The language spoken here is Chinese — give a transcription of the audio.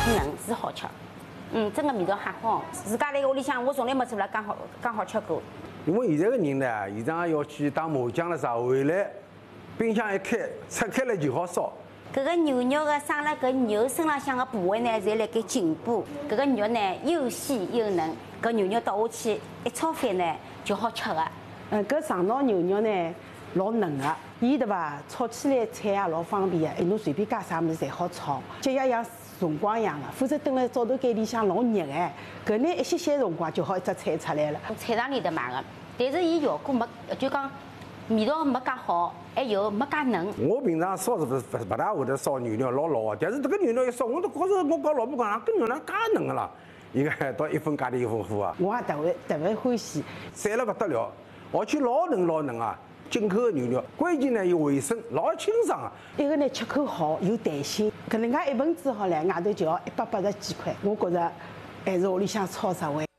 嫩是好吃，真的味道还好。自家在屋里向，我从来没做了刚好吃过。 因为现在的人呢，现在要去打麻将了啥，回来冰箱一开，拆开了就好烧。 搿个牛肉的生了搿肉身浪向的部位呢，侪辣盖进步。搿个肉呢又细又嫩，搿牛肉倒下去一炒饭呢就好吃个。 搿上脑牛肉呢老嫩个，伊对伐？炒起来菜也老方便个，侬随便加啥物事侪好炒，节约像辰光一样个。否则蹲辣灶头间里向老热个，搿呢一歇歇辰光就好一只菜出来了。 菜场里头买个，但是伊效果没，就讲味道没介好，还有没介嫩。 我平常烧是不大会得烧牛肉老老个，但是这个牛肉一烧，我都觉着我跟老婆讲，搿牛肉介嫩个啦，伊个到一分价钿一分货啊。 我也特别欢喜， 散了不得了，而且老嫩啊！进口的牛肉，关键呢有卫生，老清爽啊。 一个呢吃口好，有弹性。搿能介一份子好唻，外头就要180几块，我觉着还是屋里向炒实惠。